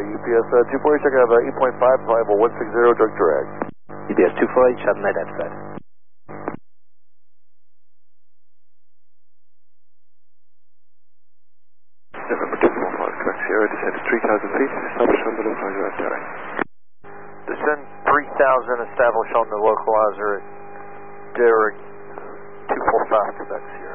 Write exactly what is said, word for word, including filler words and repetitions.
U P S uh, two four eight, check out uh, eight point five, Bible one six zero, direct drag. U P S two four eight, shot night outside. November two four five, correct Sierra, descend to three thousand feet, establish on the localizer at Derry. Descend three thousand, establish on the localizer at Derrick two four five, Quebec Sierra.